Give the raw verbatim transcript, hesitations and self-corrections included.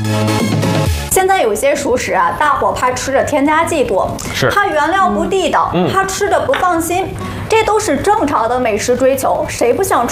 现在有些熟食啊，大伙怕吃的添加剂多， 是怕原料不地道， 嗯、 怕吃的不放心，这都是正常的美食追求，谁不想吃？